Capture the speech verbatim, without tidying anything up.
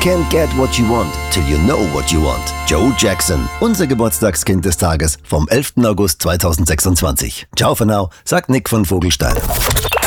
can't get what you want till you know what you want. Joe Jackson, unser Geburtstagskind des Tages vom elften August zweitausendsechsundzwanzig. Ciao for now, sagt Nick von Vogelstein.